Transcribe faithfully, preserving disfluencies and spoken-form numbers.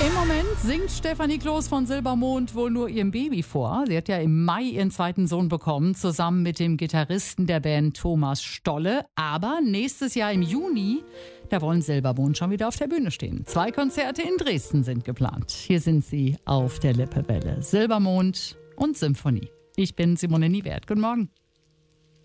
Im Moment singt Stefanie Kloß von Silbermond wohl nur ihrem Baby vor. Sie hat ja im Mai ihren zweiten Sohn bekommen, zusammen mit dem Gitarristen der Band Thomas Stolle. Aber nächstes Jahr im Juni, da wollen Silbermond schon wieder auf der Bühne stehen. Zwei Konzerte in Dresden sind geplant. Hier sind sie auf der Lippewelle. Silbermond und Symphonie. Ich bin Simone Niewert. Guten Morgen.